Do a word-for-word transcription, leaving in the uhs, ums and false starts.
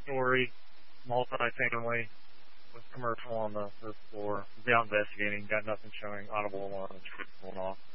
story, multi-family, with commercial on the first floor. Be out investigating. Got nothing showing audible alarms going off.